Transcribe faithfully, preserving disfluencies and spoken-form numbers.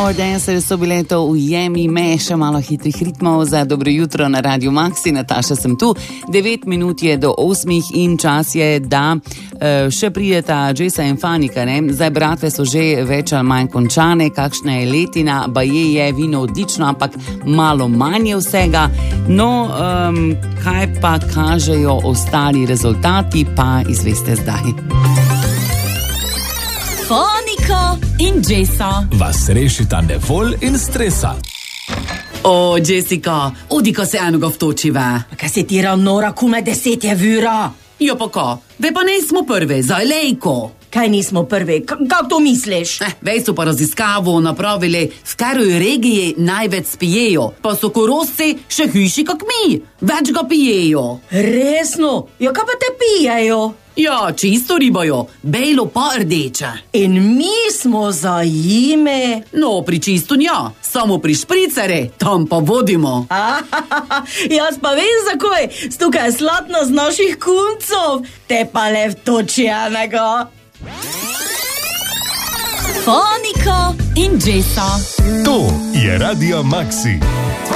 Danes so bile to Ujemi me, še malo hitrih ritmov za dobro jutro na Radio Maxi. Nataša sem tu, devet minut je do osmih in čas je, da uh, še prideta Jessa in Fanika, ne? Zdaj bratve so že več ali manj končane, kakšna je letina, baje je vino odlično, ampak malo manj je vsega. No, um, kaj pa kažejo ostali rezultati, pa izveste zdaj. Fanika in Jessa vas rešita nevolj in stresa. O, Jessica, odika se enoga vtočive. Kaj se ti ravnora kume deset je vyra? Jo pa ko, ve pa nismo prve, za lejko. Kaj nismo prvi, K- kako to misliš? Eh, vej so pa raziskavo napravili, v kateri regiji največ spijejo, pa so korosci še hujši kak mi, več ga pijejo. Resno? Ja, kaj pa te pijejo? Ja, čisto ribajo, bejlo pa rdeče. In mi smo za jime. No, pri čisto nja, samo pri špricere, tam pa vodimo. Jaz pa vem zakaj, stukaj slatno z naših kuncov, te pa le vtočjenega. Fanika in Jessa. To je Radio Maxi.